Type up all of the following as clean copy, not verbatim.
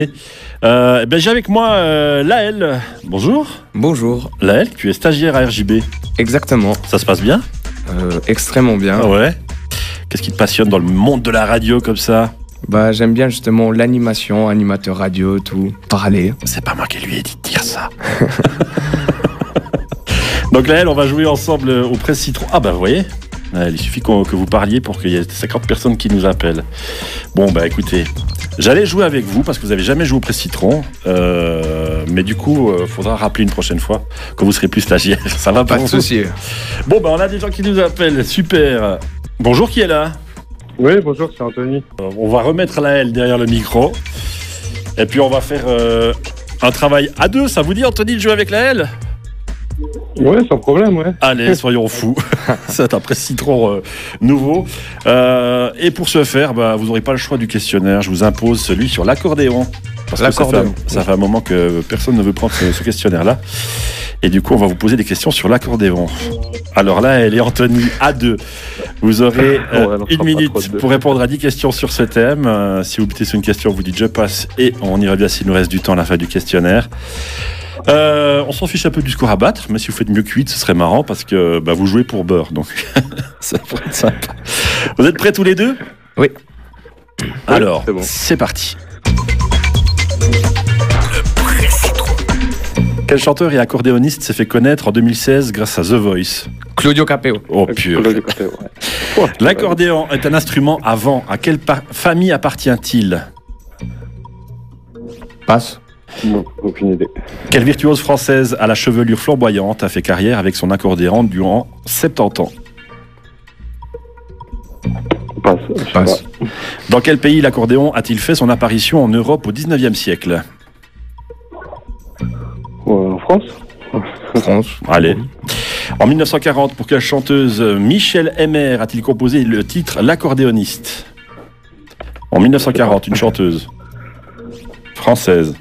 J'ai avec moi Laël. Bonjour. Bonjour. Laël, tu es stagiaire à RJB. Exactement. Ça se passe bien? Extrêmement bien. Ah ouais. Qu'est-ce qui te passionne dans le monde de la radio comme ça? J'aime bien justement l'animation, animateur radio, tout, parler. C'est pas moi qui lui ai dit de dire ça. Donc Laël, on va jouer ensemble au Presse Citron. Ah vous voyez, il suffit que vous parliez pour qu'il y ait 50 personnes qui nous appellent. Bon écoutez, j'allais jouer avec vous parce que vous n'avez jamais joué au Presse Citron. Mais du coup, faudra rappeler une prochaine fois quand vous serez plus stagiaire. Ça va pas? Pas de souci. Bon on a des gens qui nous appellent, super. Bonjour, qui est là? Oui, bonjour, c'est Anthony. On va remettre Laël derrière le micro. Et puis on va faire un travail à deux. Ça vous dit, Anthony, de jouer avec Laël? Ouais, sans problème, ouais. Allez, soyons fous. C'est un Presse Citron nouveau. Et pour ce faire, vous n'aurez pas le choix du questionnaire. Je vous impose celui sur l'accordéon. Parce que ça fait un moment que personne ne veut prendre ce questionnaire-là. Et du coup, on va vous poser des questions sur l'accordéon. Alors là, elle est Anthony à 2. Vous aurez une minute pour répondre à 10 questions sur ce thème. Si vous butez sur une question, vous dites je passe et on ira bien s'il nous reste du temps à la fin du questionnaire. On s'en fiche un peu du score à battre, mais si vous faites mieux que 8, ce serait marrant parce que vous jouez pour beurre. Donc ça pourrait être sympa. Vous êtes prêts tous les deux? Oui. Alors, c'est bon. C'est parti. Quel chanteur et accordéoniste s'est fait connaître en 2016 grâce à The Voice? Claudio Capeo. Oh pur. L'accordéon est un instrument à vent. À quelle famille appartient-il? Passe. Non, aucune idée. Quelle virtuose française à la chevelure flamboyante a fait carrière avec son accordéon durant 70 ans? Passe. Dans quel pays l'accordéon a-t-il fait son apparition en Europe au 19e siècle? En France. France. Allez. En 1940, pour quelle chanteuse Michel Emmer a-t-il composé le titre L'accordéoniste? En 1940, une chanteuse française.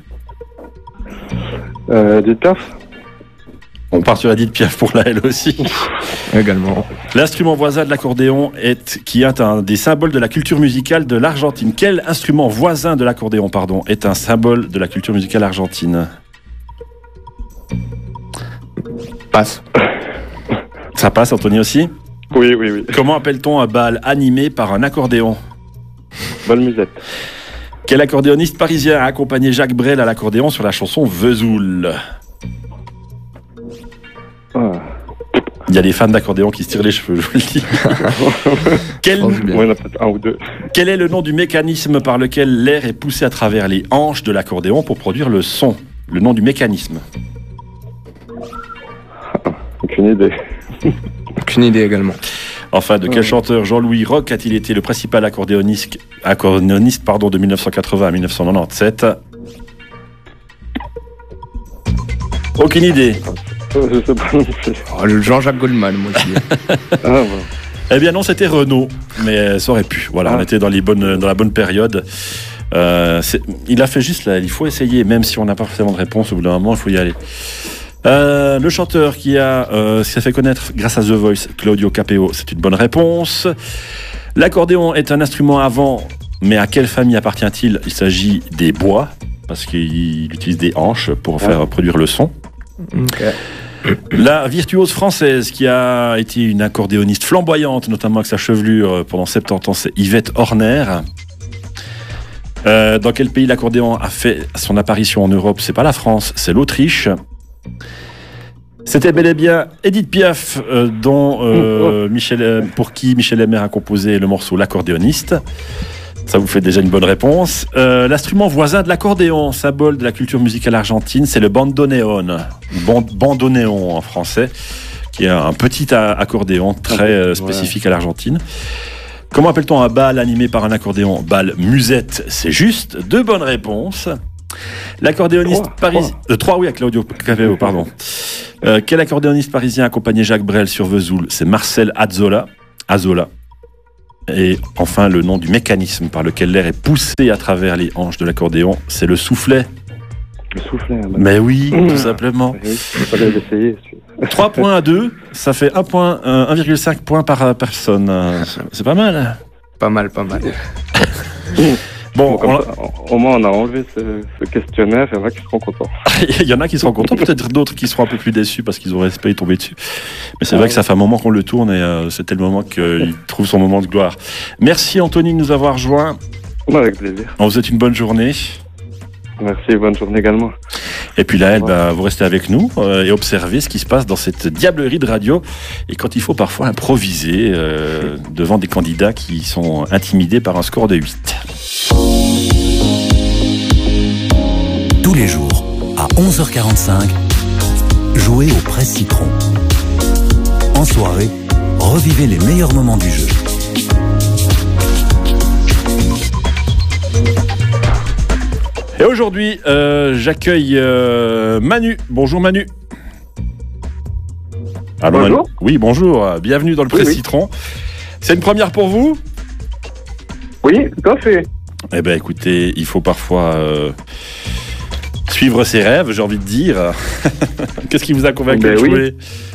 Des tafs. On part sur Edith Piaf pour la L aussi. Également. L'instrument voisin de l'accordéon qui est un des symboles de la culture musicale de l'Argentine. Quel instrument voisin de l'accordéon, est un symbole de la culture musicale argentine? Passe. Ça passe, Anthony aussi? Oui. Comment appelle-t-on un bal animé par un accordéon? Bal musette. Quel accordéoniste parisien a accompagné Jacques Brel à l'accordéon sur la chanson Vesoul? Il y a des fans d'accordéon qui se tirent les cheveux, je vous le dis. Il y en a peut-être un ou deux. Quel est le nom du mécanisme par lequel l'air est poussé à travers les hanches de l'accordéon pour produire le son? Le nom du mécanisme. Aucune idée. Aucune idée également. Enfin, de quel chanteur Jean-Louis Roch a-t-il été le principal accordéoniste de 1980 à 1997? Aucune idée. Je sais pas non plus. Le Jean-Jacques Goldman, moi aussi. Eh bien non, c'était Renaud, mais ça aurait pu. Voilà, on était dans la bonne période. Il a fait juste là, il faut essayer, même si on n'a pas forcément de réponse, au bout d'un moment, il faut y aller. Le chanteur qui s'est fait connaître grâce à The Voice, Claudio Capeo, c'est une bonne réponse. L'accordéon est un instrument à vent, mais à quelle famille appartient-il? Il s'agit des bois, parce qu'il utilise des hanches pour faire produire le son. Okay. La virtuose française qui a été une accordéoniste flamboyante, notamment avec sa chevelure pendant 70 ans, c'est Yvette Horner. Dans quel pays l'accordéon a fait son apparition en Europe? C'est pas la France, c'est l'Autriche. C'était bel et bien Edith Piaf, pour qui Michel Emmer a composé le morceau L'accordéoniste. Ça vous fait déjà une bonne réponse. L'instrument voisin de l'accordéon, symbole de la culture musicale argentine, c'est le bandoneón. Bandoneón en français, qui est un petit accordéon très spécifique à l'Argentine. Comment appelle-t-on un bal animé par un accordéon? Bal musette, c'est juste. 2 bonnes réponses. L'accordéoniste parisien... 3, oui, à Claudio Capeo, pardon. Quel accordéoniste parisien a accompagné Jacques Brel sur Vesoul? C'est Marcel Azola. Et enfin, le nom du mécanisme par lequel l'air est poussé à travers les hanches de l'accordéon, c'est le soufflet. Le soufflet. Mais oui, tout simplement. Il fallait l'essayer. 3 points à 2, ça fait 1,5 points par personne. C'est pas mal. Pas mal. Bon, Au moins, on a enlevé ce questionnaire. Il y en a qui seront contents. il y en a qui seront contents, peut-être d'autres qui seront un peu plus déçus parce qu'ils auraient espéré tomber dessus. Mais c'est vrai que ça fait un moment qu'on le tourne et c'était le moment qu'il trouve son moment de gloire. Merci Anthony de nous avoir rejoints. Avec plaisir. On vous souhaite une bonne journée. Merci, bonne journée également. Et puis là, vous restez avec nous et observez ce qui se passe dans cette diablerie de radio. Et quand il faut parfois improviser devant des candidats qui sont intimidés par un score de 8. Tous les jours, à 11h45, jouez au Presse Citron. En soirée, revivez les meilleurs moments du jeu. Et aujourd'hui, j'accueille Manu. Bonjour Manu. Allô, bonjour. Manu. Oui, bonjour. Bienvenue dans le Presse Citron. C'est une première pour vous ? Oui, tout à fait. Eh bien, écoutez, il faut parfois suivre ses rêves, j'ai envie de dire. Qu'est-ce qui vous a convaincu de jouer ?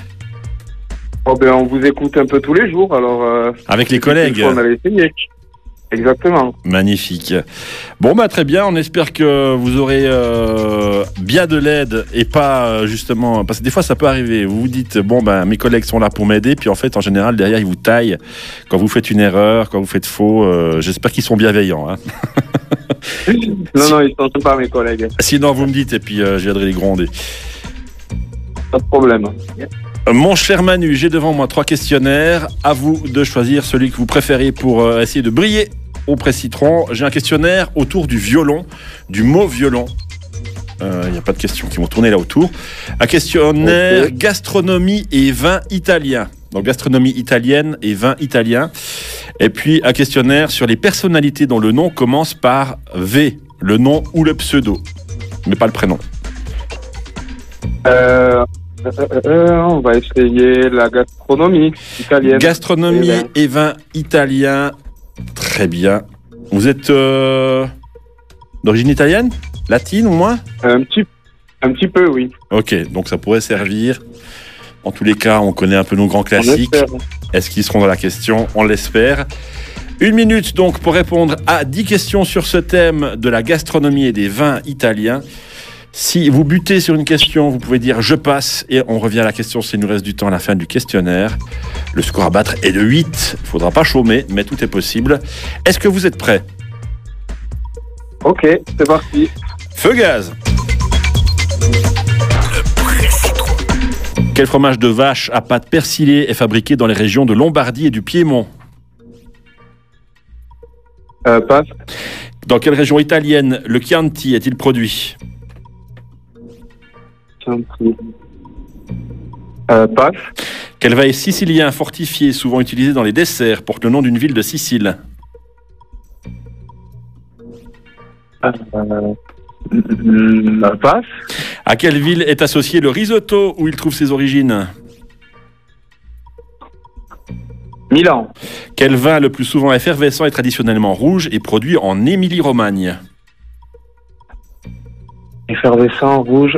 On vous écoute un peu tous les jours, alors... Avec les collègues. On allait essayer. Exactement. Magnifique. Bon, très bien. On espère que vous aurez bien de l'aide et pas justement... Parce que des fois, ça peut arriver. Vous vous dites, mes collègues sont là pour m'aider. Puis en fait, en général, derrière, ils vous taillent quand vous faites une erreur, quand vous faites faux. J'espère qu'ils sont bienveillants. Hein. Non, ils sont pas mes collègues. Sinon, vous me dites et puis je viendrai les gronder. Pas de problème. Mon cher Manu, j'ai devant moi 3 questionnaires. À vous de choisir celui que vous préférez pour essayer de briller au Presse Citron. J'ai un questionnaire autour du violon, du mot violon. Il n'y a pas de questions qui vont tourner là autour. Un questionnaire gastronomie et vin italien. Donc gastronomie italienne et vin italien. Et puis un questionnaire sur les personnalités dont le nom commence par V. Le nom ou le pseudo, mais pas le prénom. On va essayer la gastronomie italienne. Gastronomie et vin italien. Très bien. Vous êtes d'origine italienne ? Latine au moins ? Un petit peu, oui. Ok, donc ça pourrait servir. En tous les cas, on connaît un peu nos grands classiques. Est-ce qu'ils seront dans la question ? On l'espère. 1 minute donc pour répondre à 10 questions sur ce thème de la gastronomie et des vins italiens. Si vous butez sur une question, vous pouvez dire « je passe » et on revient à la question s'il nous reste du temps à la fin du questionnaire. Le score à battre est de 8. Il ne faudra pas chômer, mais tout est possible. Est-ce que vous êtes prêts ? Ok, c'est parti. Feu gaz. Quel fromage de vache à pâte persillée est fabriqué dans les régions de Lombardie et du Piémont ? Passe. Dans quelle région italienne le Chianti est-il produit ? Passe. Quel vin sicilien fortifié, souvent utilisé dans les desserts, porte le nom d'une ville de Sicile ? Passe. À quelle ville est associé le risotto où il trouve ses origines ? Milan. Quel vin le plus souvent effervescent et traditionnellement rouge est produit en Émilie-Romagne ? Effervescent, rouge.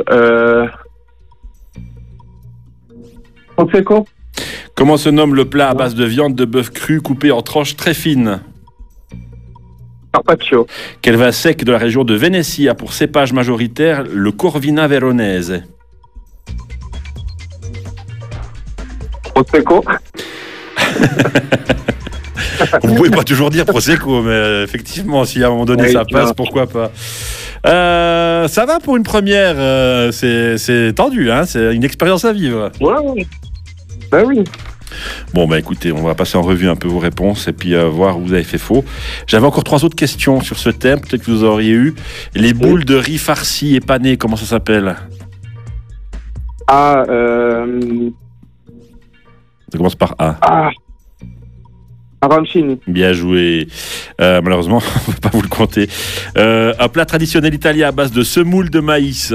Prosecco. Comment se nomme le plat à base de viande de bœuf cru coupée en tranches très fines ? Carpaccio. Quel vin sec de la région de Vénétie a pour cépage majoritaire le Corvina Veronese ? Prosecco. Vous pouvez pas toujours dire Prosecco, mais effectivement, si à un moment donné ça passe, pourquoi pas. Ça va pour une première, c'est tendu, hein, c'est une expérience à vivre. Ouais. Ben oui. Bon, écoutez, on va passer en revue un peu vos réponses et puis voir où vous avez fait faux. J'avais encore 3 autres questions sur ce thème, peut-être que vous auriez eu. Les boules de riz farcies et panées, comment ça s'appelle ? Ça commence par A. Arancini. Bien joué. Malheureusement, on ne peut pas vous le compter. Un plat traditionnel italien à base de semoule de maïs.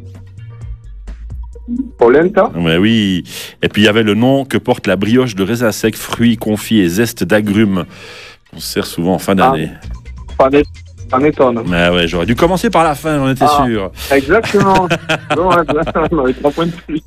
Polenta. Ouais, oui. Et puis il y avait le nom que porte la brioche de raisin sec, fruits confits et zestes d'agrumes. On se sert souvent en fin d'année. Panettone. Ouais, j'aurais dû commencer par la fin, j'en étais sûr. Exactement. On avait 3 points de plus.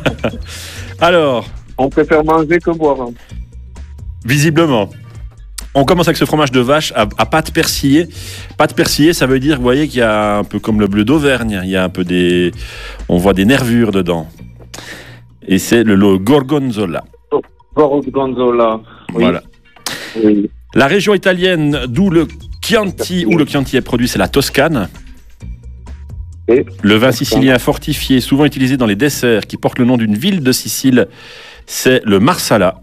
Alors. On préfère manger que boire. Visiblement. On commence avec ce fromage de vache à pâte persillée. Pâte persillée, ça veut dire, vous voyez, qu'il y a un peu comme le bleu d'Auvergne. Il y a un peu on voit des nervures dedans. Et c'est le gorgonzola. Gorgonzola. Oui. Voilà. Oui. La région italienne d'où le Chianti est produit, c'est la Toscane. Et Le vin sicilien fortifié, souvent utilisé dans les desserts, qui porte le nom d'une ville de Sicile, c'est le Marsala.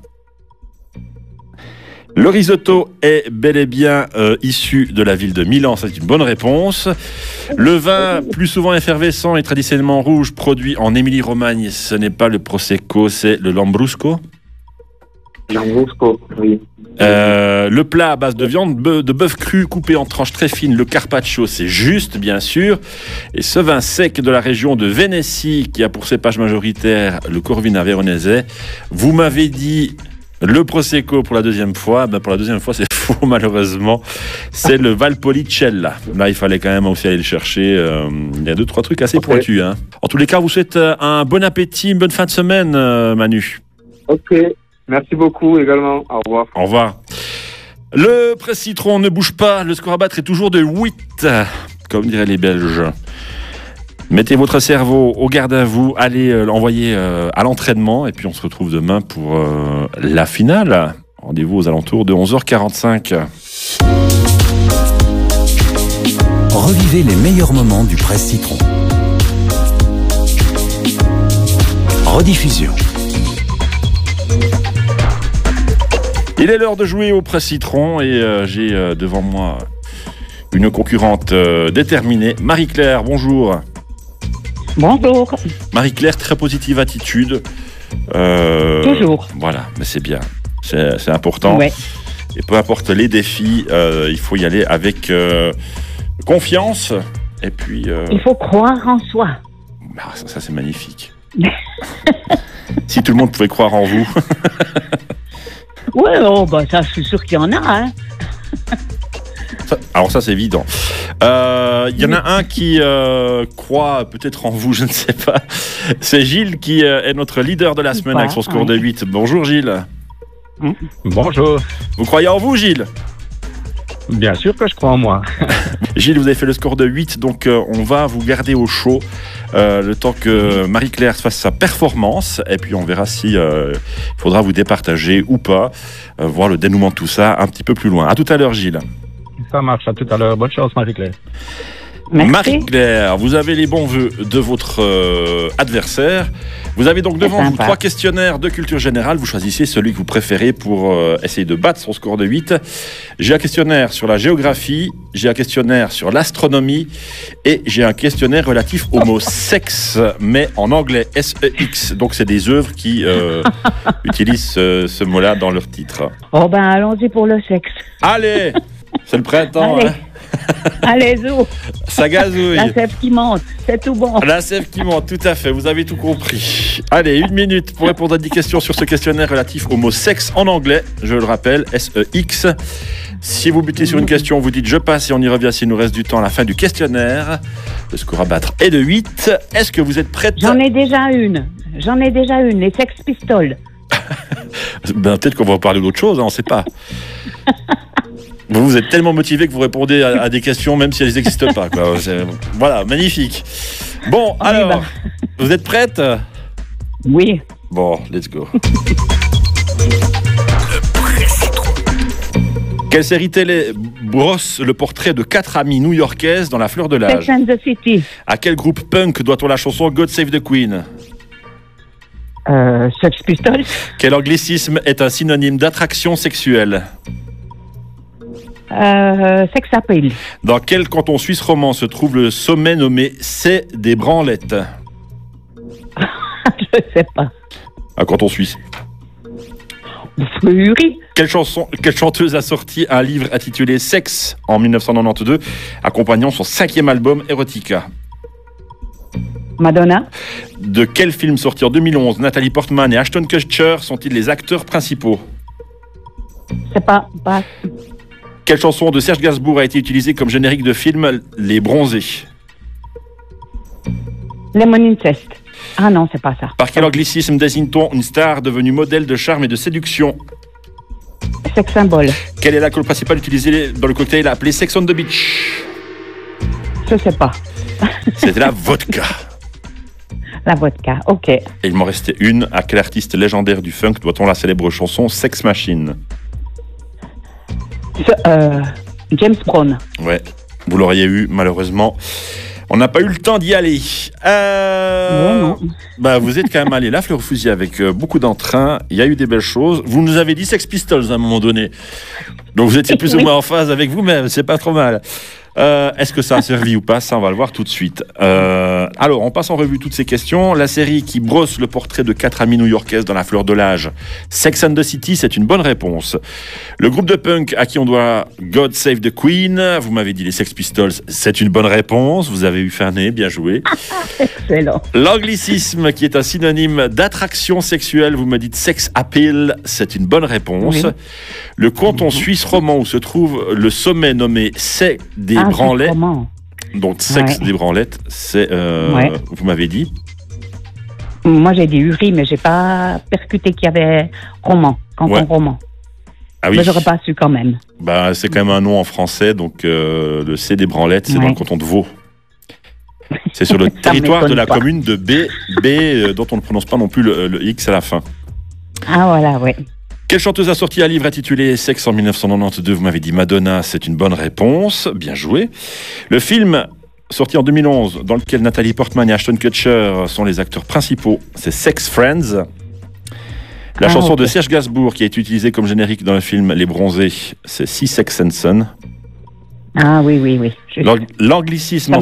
Le risotto est bel et bien issu de la ville de Milan, ça c'est une bonne réponse. Le vin, plus souvent effervescent et traditionnellement rouge, produit en Émilie-Romagne, ce n'est pas le Prosecco, c'est le Lambrusco. Lambrusco, oui. Le plat à base de viande de bœuf cru coupé en tranches très fines, le carpaccio, c'est juste, bien sûr. Et ce vin sec de la région de Vénétie, qui a pour cépage majoritaire le Corvina Veronese, vous m'avez dit le Prosecco pour la deuxième fois. Pour la deuxième fois, c'est faux, malheureusement. C'est le Valpolicella. Là, il fallait quand même aussi aller le chercher. Il y a 2-3 trucs assez pointus. Hein. En tous les cas, vous souhaite un bon appétit, une bonne fin de semaine, Manu. Ok. Merci beaucoup également. Au revoir. Au revoir. Le presse citron ne bouge pas. Le score à battre est toujours de 8, comme diraient les Belges. Mettez votre cerveau au garde à vous. Allez l'envoyer à l'entraînement. Et puis on se retrouve demain pour la finale. Rendez-vous aux alentours de 11h45. Revivez les meilleurs moments du Presse Citron. Rediffusion. Il est l'heure de jouer au Presse Citron et j'ai devant moi une concurrente déterminée. Marie-Claire, bonjour. Bonjour. Marie-Claire, très positive attitude. Toujours. Voilà, mais c'est bien. C'est important. Ouais. Et peu importe les défis, il faut y aller avec confiance. Et puis. Il faut croire en soi. Ça c'est magnifique. Si tout le monde pouvait croire en vous. Ouais, ça, je suis sûr qu'il y en a. Hein. Alors ça, c'est évident. Il y en a un qui croit peut-être en vous, je ne sais pas. C'est Gilles qui est notre leader de la semaine avec son score de 8. Bonjour Gilles. Bonjour. Vous croyez en vous, Gilles ? Bien sûr que je crois en moi. Gilles, vous avez fait le score de 8, donc on va vous garder au chaud le temps que Marie-Claire fasse sa performance, et puis on verra si il faudra vous départager ou pas, voir le dénouement de tout ça un petit peu plus loin. À tout à l'heure, Gilles. Ça marche, à tout à l'heure. Bonne chance, Marie-Claire. Merci. Marie-Claire, vous avez les bons vœux de votre adversaire. Vous avez donc devant vous 3 questionnaires de culture générale. Vous choisissez celui que vous préférez pour essayer de battre son score de 8. J'ai un questionnaire sur la géographie, j'ai un questionnaire sur l'astronomie et j'ai un questionnaire relatif au mot sexe, mais en anglais, S-E-X. Donc c'est des œuvres qui utilisent ce mot-là dans leur titre. Allons-y pour le sexe. Allez, c'est le printemps. Allez. Hein. Allez, zou. Ça gazouille. La sève qui monte, c'est tout bon. La sève qui monte, tout à fait, vous avez tout compris. Allez, 1 minute pour répondre à 10 questions sur ce questionnaire relatif au mot sexe en anglais. Je le rappelle, S-E-X. Si vous butez sur une question, vous dites je passe et on y revient s'il nous reste du temps à la fin du questionnaire. Le score à battre est de 8. Est-ce que vous êtes prête ? J'en ai déjà une, les Sex Pistols. Peut-être qu'on va parler d'autre chose, on ne sait pas. Vous êtes tellement motivé que vous répondez à des questions même si elles n'existent pas. Quoi. Voilà, magnifique. Bon, alors, vous êtes prête ? Oui. Bon, let's go. Quelle série télé brosse le portrait de 4 amies new-yorkaises dans la fleur de l'âge ? Sex and the City. À quel groupe punk doit-on la chanson God Save the Queen ? Sex Pistols. Quel anglicisme est un synonyme d'attraction sexuelle ? Sex Appeal. Dans quel canton suisse romand se trouve le sommet nommé C'est des Branlettes ? Je sais pas. Un canton suisse. Fleury. Quelle chanteuse a sorti un livre intitulé Sexe en 1992, accompagnant son 5e album Erotica ? Madonna. De quel film sorti en 2011 Nathalie Portman et Ashton Kutcher sont-ils les acteurs principaux ? C'est pas. Quelle chanson de Serge Gainsbourg a été utilisée comme générique de film Les Bronzés ? Lemon Incest. Ah non, c'est pas ça. Par quel anglicisme désigne-t-on une star devenue modèle de charme et de séduction ? sex symbol. Quel est l'alcool principal utilisé dans le cocktail appelé Sex on the Beach? Je sais pas. C'était la vodka. La vodka, ok. Et il m'en restait une. À quel artiste légendaire du funk doit-on la célèbre chanson Sex Machine? James Brown. Ouais, vous l'auriez eu, malheureusement. On n'a pas eu le temps d'y aller. Non. Bah, vous êtes quand même allé là, fleur au fusil, avec beaucoup d'entrain. Il y a eu des belles choses. Vous nous avez dit Sex Pistols à un moment donné. Donc vous étiez plus ou moins en phase avec vous-même. C'est pas trop mal. Est-ce que ça a servi ou pas? Ça, on va le voir tout de suite. Alors, on passe en revue toutes ces questions. La série qui brosse le portrait de 4 amies new-yorkaises dans la fleur de l'âge, Sex and the City, c'est une bonne réponse. Le groupe de punk à qui on doit God Save the Queen, vous m'avez dit les Sex Pistols, c'est une bonne réponse. Vous avez eu faim nez, bien joué. Excellent. L'anglicisme qui est un synonyme d'attraction sexuelle, vous me dites sex appeal, c'est une bonne réponse. Oui. Le canton suisse roman où se trouve le sommet nommé C'est des branlettes. Donc sexe des branlettes, c'est vous m'avez dit. Moi j'ai dit Uri, mais j'ai pas percuté qu'il y avait roman, canton roman. Ah oui. Mais j'aurais pas su quand même. Bah c'est quand même un nom en français, donc le C'est des branlettes, c'est dans le canton de Vaud. C'est sur le territoire de la commune de B, dont on ne prononce pas non plus le X à la fin. Ah voilà, ouais. Quelle chanteuse a sorti un livre intitulé Sex en 1992? Vous m'avez dit Madonna, c'est une bonne réponse. Bien joué. Le film sorti en 2011, dans lequel Nathalie Portman et Ashton Kutcher sont les acteurs principaux, c'est Sex Friends. La chanson de Serge Gainsbourg qui a été utilisée comme générique dans le film Les Bronzés, c'est See Sex and Son. Ah oui. L'anglicisme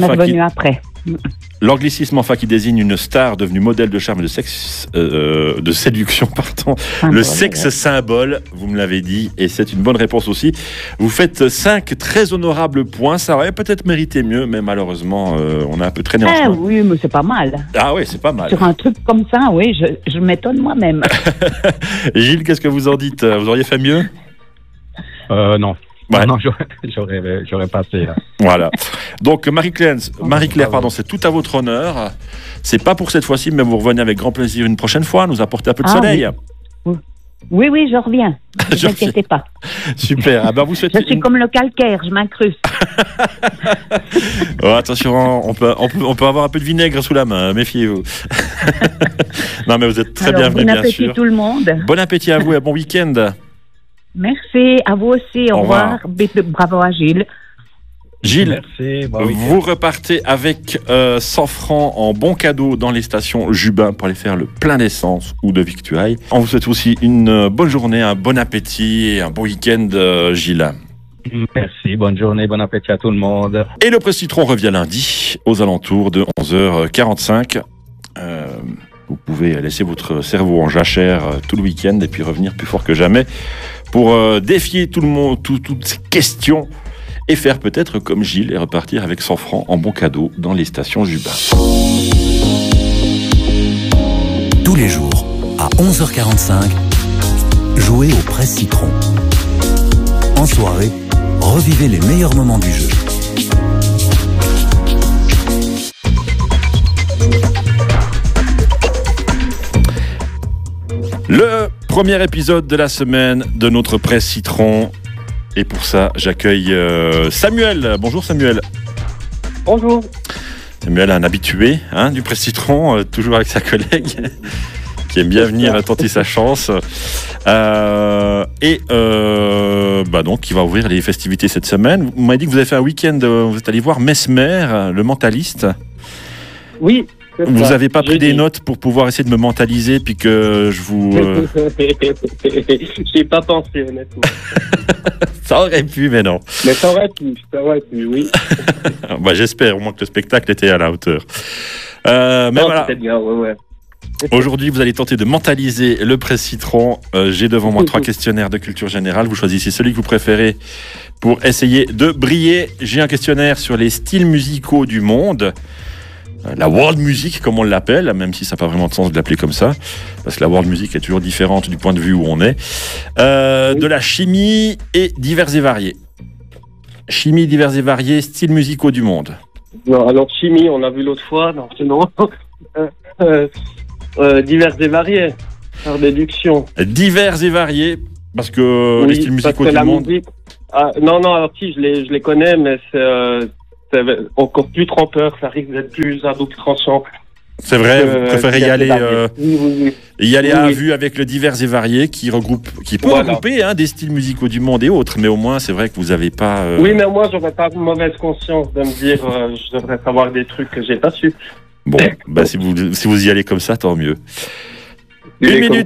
enfin qui désigne une star devenue modèle de charme et de sexe, de séduction, pardon. Le sexe symbole, vous me l'avez dit, et c'est une bonne réponse aussi. Vous faites 5 très honorables points. Ça aurait peut-être mérité mieux, mais malheureusement, on a un peu traîné en chemin. Oui, mais c'est pas mal. Ah oui, c'est pas mal. Sur un truc comme ça, oui, je m'étonne moi-même. Gilles, qu'est-ce que vous en dites? Vous auriez fait mieux? Non. Ouais. Non, j'aurais passé là. Voilà. Donc Marie-Claire, pardon, c'est tout à votre honneur. C'est pas pour cette fois-ci, mais vous revenez avec grand plaisir une prochaine fois, nous apporter un peu de soleil. Oui, je reviens. Ne vous inquiétez pas. Super. Ah ben vous souhaitez je suis comme le calcaire, je m'incruste. Attention, on peut avoir un peu de vinaigre sous la main, méfiez-vous. Non, mais vous êtes très bienvenue, bien sûr. Bon appétit tout le monde. Bon appétit à vous et bon week-end. Merci, à vous aussi, au revoir. Bravo à Gilles. Gilles, merci, vous repartez avec 100 francs en bon cadeau dans les stations Jubin pour aller faire le plein d'essence ou de victuailles. On vous souhaite aussi une bonne journée, un bon appétit et un bon week-end, Gilles. Merci, bonne journée, bon appétit à tout le monde. Et le Presse Citron revient lundi aux alentours de 11h45. Vous pouvez laisser votre cerveau en jachère tout le week-end et puis revenir plus fort que jamais pour défier tout le monde, toutes ces questions et faire peut-être comme Gilles et repartir avec 100 francs en bon cadeau dans les stations Jubin. Tous les jours, à 11h45, jouez au Presse Citron. En soirée, revivez les meilleurs moments du jeu. Le premier épisode de la semaine de notre Presse Citron. Et pour ça, j'accueille Samuel. Bonjour Samuel. Bonjour. Samuel, un habitué du Presse Citron, toujours avec sa collègue, qui aime bien venir tenter sa chance. Donc, qui va ouvrir les festivités cette semaine. Vous m'avez dit que vous avez fait un week-end, vous êtes allé voir Mesmer, le mentaliste. Oui. Vous n'avez pas pris des notes pour pouvoir essayer de me mentaliser puis que je vous... J'ai pas pensé, honnêtement. Ça aurait pu, mais non. Mais ça aurait pu, oui. J'espère au moins que le spectacle était à la hauteur. Voilà. Bien, ouais. Aujourd'hui, vous allez tenter de mentaliser le Presse Citron. J'ai devant moi 3 questionnaires de culture générale. Vous choisissez celui que vous préférez pour essayer de briller. J'ai un questionnaire sur les styles musicaux du monde. La world music, comme on l'appelle, même si ça n'a pas vraiment de sens de l'appeler comme ça, parce que la world music est toujours différente du point de vue où on est. De la chimie et divers et variés. Chimie, divers et variés, styles musicaux du monde. Non, alors chimie, on l'a vu l'autre fois, non, sinon... divers et variés, par déduction. Divers et variés, Parce que les styles musicaux du monde... Non, alors si, je les connais, mais c'est encore plus trompeur, ça risque d'être plus à double tranchant. C'est vrai, vous préférez y aller, y aller à vue avec le divers et varié qui peut regrouper des styles musicaux du monde et autres, mais au moins c'est vrai que vous n'avez pas... Oui, mais moi j'aurais pas mauvaise conscience de me dire je devrais savoir des trucs que j'ai pas su. Bon, si vous y allez comme ça, tant mieux. Une minute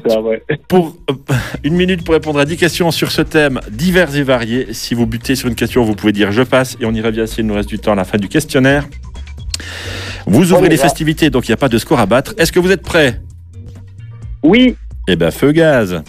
pour répondre à 10 questions sur ce thème divers et variés. Si vous butez sur une question, vous pouvez dire je passe et on y revient s'il nous reste du temps à la fin du questionnaire. Vous ouvrez les festivités, donc il n'y a pas de score à battre. Est-ce que vous êtes prêts ? Oui. Eh bien, feu gaz.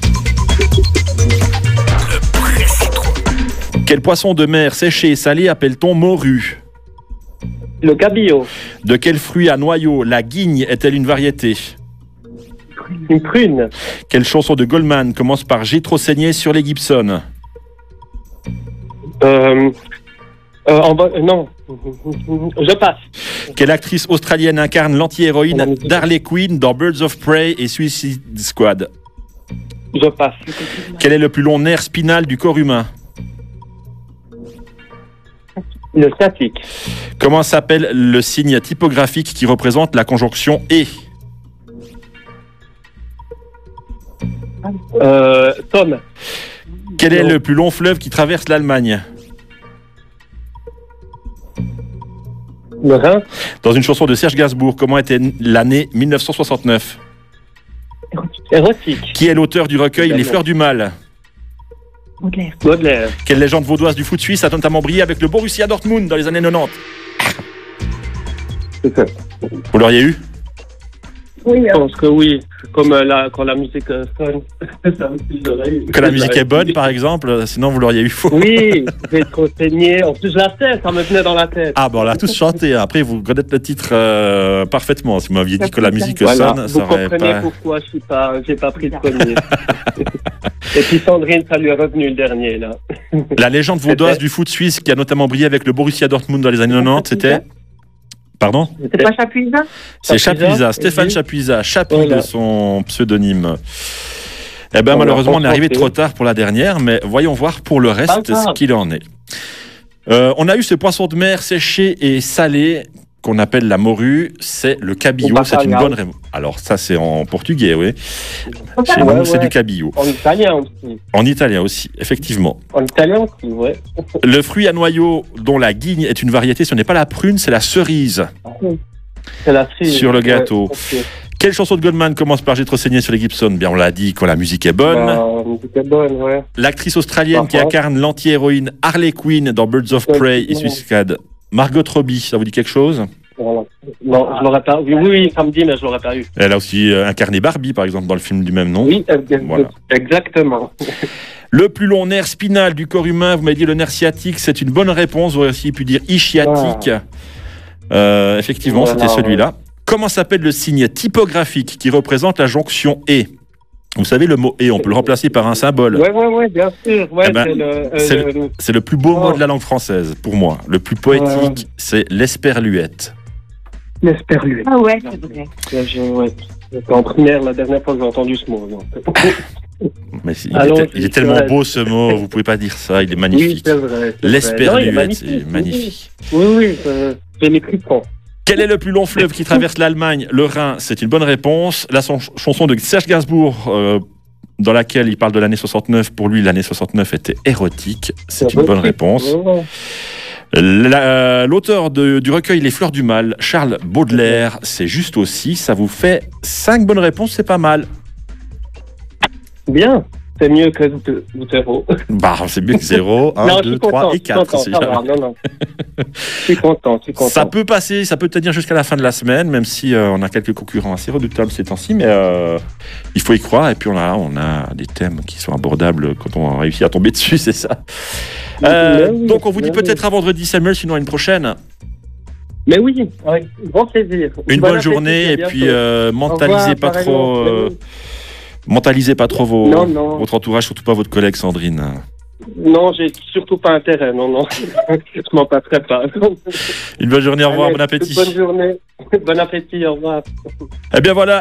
Quel poisson de mer séché et salé appelle-t-on morue ? Le cabillaud. De quel fruit à noyau la guigne est-elle une variété ? Une prune. Quelle chanson de Goldman commence par « J'ai trop saigné sur les Gibson » ? Non, je passe. Quelle actrice australienne incarne l'anti-héroïne Harley Quinn dans Birds of Prey et Suicide Squad ? Je passe. Quel est le plus long nerf spinal du corps humain ? Le sciatique. Comment s'appelle le signe typographique qui représente la conjonction « et » ? Tom. Quel est le plus long fleuve qui traverse l'Allemagne ? Le Rhin. Dans une chanson de Serge Gainsbourg, comment était l'année 1969 ? Érotique. Qui est l'auteur du recueil Les Fleurs du Mal ? Baudelaire. Quelle légende vaudoise du foot suisse a notamment brillé avec le Borussia Dortmund dans les années 90 ? C'est ça. Vous l'auriez eu ? Oui, je pense que oui. Comme quand la musique sonne, ça aussi j'aurais eu. Que la musique est bonne, par exemple, sinon vous l'auriez eu faux. Oui, j'ai trop saigné. En plus, la tête, ça me venait dans la tête. Ah, bon, on l'a tous chanté. Après, vous connaissez le titre parfaitement. Si vous m'aviez dit que la musique sonne, ça aurait pas... Vous comprenez pourquoi j'ai pas pris le premier. Et puis Sandrine, ça lui est revenu le dernier, là. La légende vaudoise du foot suisse qui a notamment brillé avec le Borussia Dortmund dans les années 90, c'était... Pardon ? C'est pas Chapuisat ? C'est Chapuisat, Stéphane Chapuisat, Chapi de son pseudonyme. Eh bien, malheureusement, on est arrivé trop tard pour la dernière, mais voyons voir pour le reste ce qu'il en est. On a eu ce poisson de mer séché et salé qu'on appelle la morue, c'est le cabillaud, c'est une bonne réponse. Alors ça, c'est en portugais, oui. Chez nous, c'est du cabillaud. En italien aussi. En italien aussi, effectivement. En italien aussi, ouais. Le fruit à noyau dont la guigne est une variété, ce n'est pas la prune, c'est la cerise. C'est la cerise. Sur le gâteau. Ouais, okay. Quelle chanson de Goldman commence par « J'ai trop saigné sur les Gibson » ? Bien, on l'a dit, quand la musique est bonne. La musique est bonne, ouais. L'actrice australienne qui incarne l'anti-héroïne Harley Quinn dans Birds of Prey et Suicide Squad. Margot Robbie, ça vous dit quelque chose ? Non, je l'aurais pas eu. Oui, ça me dit, mais je l'aurais pas eu. Elle a aussi incarné Barbie, par exemple, dans le film du même nom. Oui, voilà. Exactement. Le plus long nerf spinal du corps humain, vous m'avez dit le nerf sciatique, c'est une bonne réponse. Vous auriez aussi pu dire ischiatique. Effectivement, c'était celui-là. Comment s'appelle le signe typographique qui représente la jonction « et » ? Vous savez, le mot « et », on peut le remplacer par un symbole. Oui, bien sûr. Ouais, c'est le plus beau mot de la langue française, pour moi. Le plus poétique, c'est l'esperluette. L'esperluette. Ah ouais, c'est vrai. J'étais en primaire la dernière fois que j'ai entendu ce mot. Mais il est tellement beau ce mot, vous pouvez pas dire ça, il est magnifique. Oui, c'est vrai. L'esperluette, c'est magnifique. Oui, c'est l'écripant. Quel est le plus long fleuve qui traverse l'Allemagne ? Le Rhin, c'est une bonne réponse. La chanson de Serge Gainsbourg, dans laquelle il parle de l'année 69, pour lui, l'année 69 était érotique. C'est une bonne réponse. L'auteur du recueil Les Fleurs du Mal, Charles Baudelaire, c'est juste aussi. Ça vous fait 5 bonnes réponses, c'est pas mal. Bien. C'est mieux que 0. Bah, c'est mieux que 0, 1, 2, 3 et 4. Non. Je suis content. Ça peut passer, ça peut tenir jusqu'à la fin de la semaine, même si on a quelques concurrents assez redoutables ces temps-ci, mais il faut y croire. Et puis on a des thèmes qui sont abordables quand on réussit à tomber dessus, c'est ça. Donc on vous dit peut-être à vendredi, Samuel, sinon à une prochaine. Mais oui, avec grand plaisir. Une bonne journée, et puis mentalisez pas trop... Mentalisez pas trop votre entourage, surtout pas votre collègue Sandrine. Non, j'ai surtout pas intérêt, non. Je m'en passerai pas. Une bonne journée, au revoir, bon appétit. Bonne journée, bon appétit, au revoir. Eh bien voilà,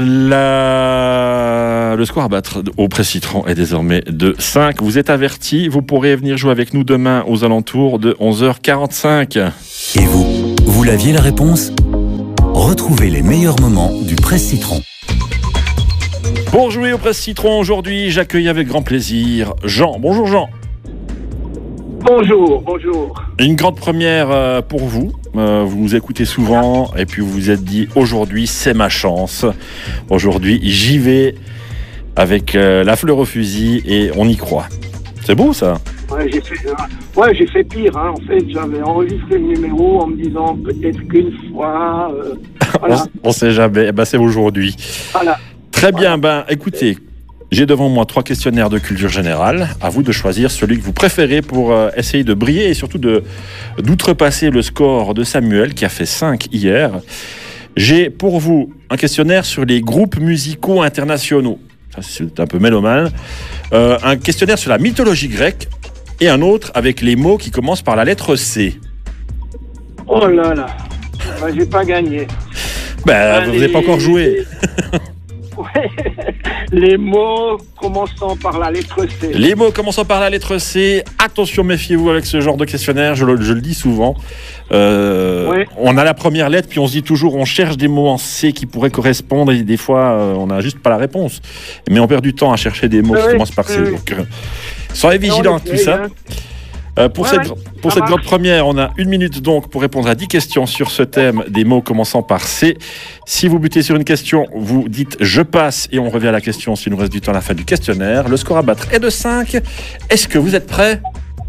le score à battre au Presse Citron est désormais de 5. Vous êtes avertis, vous pourrez venir jouer avec nous demain aux alentours de 11h45. Et vous l'aviez la réponse ? Retrouvez les meilleurs moments du Presse Citron. Pour jouer au Presse Citron aujourd'hui, j'accueille avec grand plaisir Jean. Bonjour Jean. Bonjour. Une grande première pour vous. Vous nous écoutez souvent et puis vous vous êtes dit aujourd'hui c'est ma chance. Aujourd'hui j'y vais avec la fleur au fusil et on y croit. C'est beau ça. Ouais, j'ai fait pire. En fait, j'avais enregistré le numéro en me disant peut-être qu'une fois. Voilà. On sait jamais. C'est aujourd'hui. Voilà. Très bien. Écoutez, j'ai devant moi 3 questionnaires de culture générale. À vous de choisir celui que vous préférez pour essayer de briller et surtout d'outrepasser le score de Samuel qui a fait 5 hier. J'ai pour vous un questionnaire sur les groupes musicaux internationaux. Ça, c'est un peu mélomane. Un questionnaire sur la mythologie grecque et un autre avec les mots qui commencent par la lettre C. Oh là là, j'ai pas gagné. Vous n'avez pas encore joué. Ouais, les mots commençant par la lettre C. Les mots commençant par la lettre C. Attention, méfiez-vous avec ce genre de questionnaire, je le dis souvent. Ouais. On a la première lettre, puis on se dit toujours, on cherche des mots en C qui pourraient correspondre, et des fois, on n'a juste pas la réponse. Mais on perd du temps à chercher des mots qui commencent par C. Donc, soyez vigilants à tout ça. Pour cette grande première, on a 1 minute donc pour répondre à 10 questions sur ce thème des mots commençant par C. Si vous butez sur une question, vous dites « je passe » et on revient à la question s'il nous reste du temps à la fin du questionnaire. Le score à battre est de 5. Est-ce que vous êtes prêts ?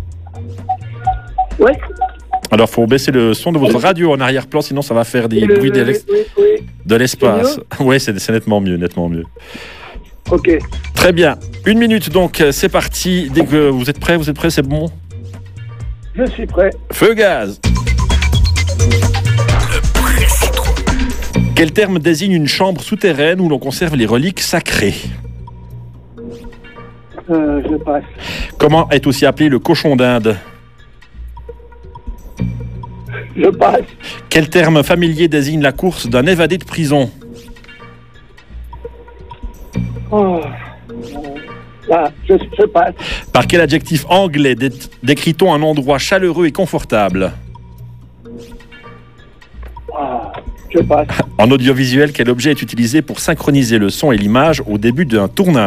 Oui. Alors, il faut baisser le son de votre radio en arrière-plan, sinon ça va faire des bruits de l'espace. Oui, c'est nettement mieux, Ok. Très bien. 1 minute donc, c'est parti. Dès que vous êtes prêts, c'est bon ? Je suis prêt. Feu gaz. Quel terme désigne une chambre souterraine où l'on conserve les reliques sacrées ? Je passe. Comment est aussi appelé le cochon d'Inde ? Je passe. Quel terme familier désigne la course d'un évadé de prison ? Je passe. Par quel adjectif anglais décrit-on un endroit chaleureux et confortable ? Je passe. En audiovisuel, quel objet est utilisé pour synchroniser le son et l'image au début d'un tournage ?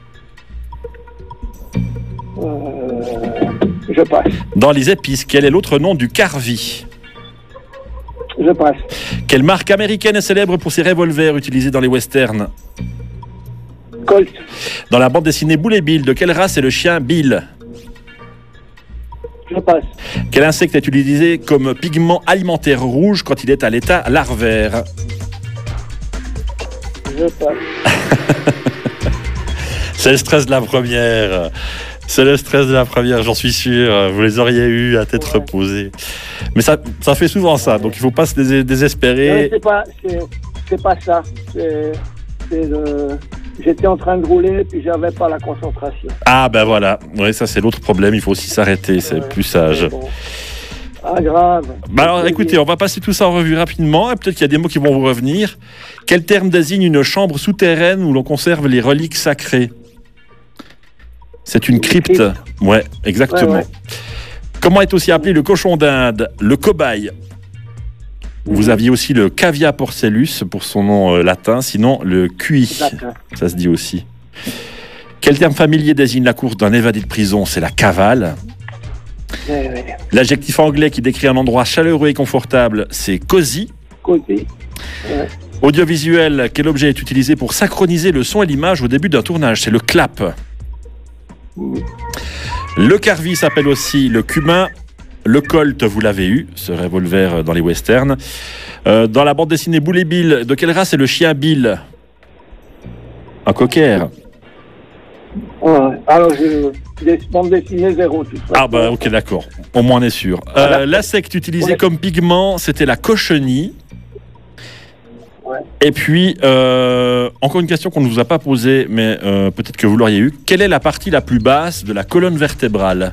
Je passe. Dans les épices, quel est l'autre nom du carvi ? Je passe. Quelle marque américaine est célèbre pour ses revolvers utilisés dans les westerns ? Colt. Dans la bande dessinée Boule et Bill, de quelle race est le chien Bill ? Je passe. Quel insecte est utilisé comme pigment alimentaire rouge quand il est à l'état larvaire ? Je passe. C'est le stress de la première. J'en suis sûr. Vous les auriez eu à tête reposée. Mais ça fait souvent ça, donc il ne faut pas se désespérer. Non, c'est pas ça. J'étais en train de rouler, puis j'avais pas la concentration. Ah voilà. Oui, ça c'est l'autre problème. Il faut aussi s'arrêter, c'est plus sage. Bon. Ah, grave. Alors écoutez, on va passer tout ça en revue rapidement. Et peut-être qu'il y a des mots qui vont vous revenir. Quel terme désigne une chambre souterraine où l'on conserve les reliques sacrées ? C'est une crypte. Ouais, exactement. Ouais. Comment est aussi appelé le cochon d'Inde ? Le cobaye. Vous aviez aussi le Cavia porcellus pour son nom latin, sinon le cuit. Ça se dit aussi. Quel terme familier désigne la course d'un évadé de prison ? C'est la cavale. L'adjectif anglais qui décrit un endroit chaleureux et confortable, c'est cosy. Cosy. Ouais. Audiovisuel, quel objet est utilisé pour synchroniser le son et l'image au début d'un tournage ? C'est le clap. Le carvi s'appelle aussi le cumin. Le Colt, vous l'avez eu, ce revolver dans les westerns. Dans la bande dessinée Boule et Bill, de quelle race est le chien Bill ? Un cocker. Alors, j'ai bande dessinée 0. Ok, d'accord. Au moins, on est sûr. L'insecte utilisé comme pigment, c'était la cochenille. Ouais. Et puis, encore une question qu'on ne vous a pas posée, mais peut-être que vous l'auriez eu. Quelle est la partie la plus basse de la colonne vertébrale?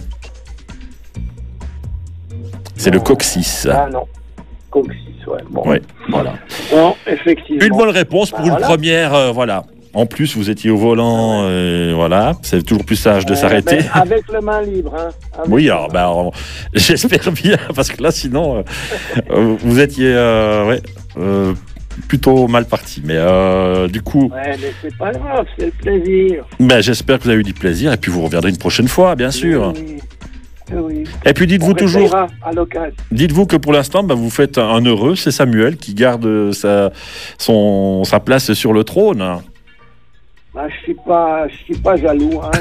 C'est le coccyx. Ah non, coccyx, ouais. Bon. Oui, voilà. Non, effectivement. Une bonne réponse pour une première, voilà. En plus, vous étiez au volant, voilà. C'est toujours plus sage de s'arrêter. Avec les mains libres, hein. Oui, alors, j'espère bien, parce que là, sinon, vous étiez, plutôt mal parti. Mais du coup... Ouais, mais c'est pas grave, c'est le plaisir. Ben, j'espère que vous avez eu du plaisir, et puis vous reviendrez une prochaine fois, bien sûr. Oui. Oui. Et puis dites-vous toujours, à l'occasion. Dites-vous que pour l'instant, vous faites un heureux, c'est Samuel qui garde sa place sur le trône. Je suis pas jaloux, hein,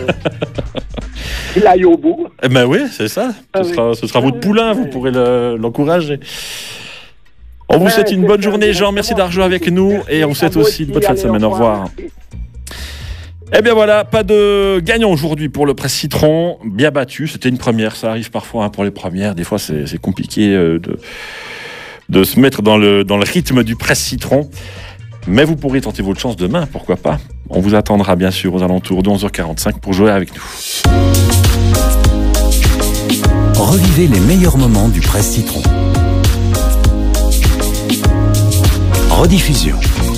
qu'il aille au bout. Eh ben oui, c'est ça. Ce sera votre poulain, vous pourrez l'encourager. On vous souhaite une bonne journée, Jean. Merci d'avoir joué avec nous, et on vous souhaite aussi une bonne fin de semaine. Au revoir. Eh bien voilà, pas de gagnant aujourd'hui pour le Presse Citron, bien battu, c'était une première, ça arrive parfois pour les premières, des fois c'est compliqué de se mettre dans le rythme du Presse Citron, mais vous pourrez tenter votre chance demain, pourquoi pas. On vous attendra bien sûr aux alentours de 11h45 pour jouer avec nous. Revivez les meilleurs moments du Presse Citron. Rediffusion.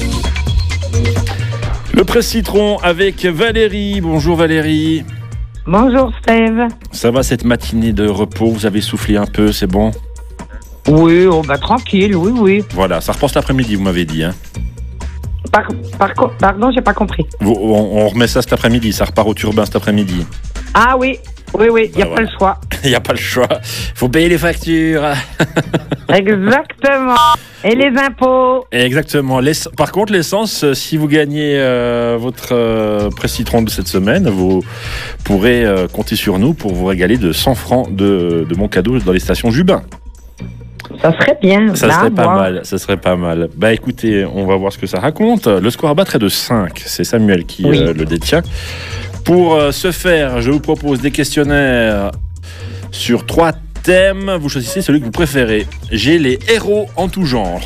Le Presse Citron avec Valérie. Bonjour Valérie. Bonjour Steve. Ça va cette matinée de repos? Vous avez soufflé un peu, c'est bon? Oui, tranquille, oui. Voilà, ça repart cet après-midi, vous m'avez dit. Hein. Pardon, j'ai pas compris. On remet ça cet après-midi, ça repart au turbin cet après-midi. Ah oui, il n'y a pas le choix. Il n'y a pas le choix. Il faut payer les factures. Exactement. Et les impôts. Exactement. Par contre, l'essence, si vous gagnez votre Presse Citron de cette semaine, vous pourrez compter sur nous pour vous régaler de 100 francs de mon cadeau dans les stations Jubin. Ça serait bien. Ça serait pas mal. Bah écoutez, on va voir ce que ça raconte. Le score à battre est de 5. C'est Samuel qui le détient. Pour ce faire, je vous propose des questionnaires sur 3 thèmes. Vous choisissez celui que vous préférez. J'ai les héros en tout genre.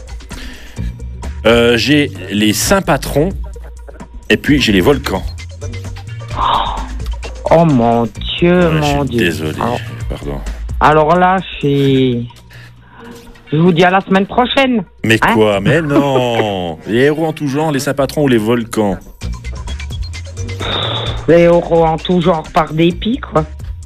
J'ai les saints patrons. Et puis j'ai les volcans. Oh mon Dieu, mon Dieu. Désolé, pardon. Alors là, je vous dis à la semaine prochaine. Mais quoi? Mais non. Les héros en tout genre, les saints patrons ou les volcans? Les héros en tout genre par dépit, quoi.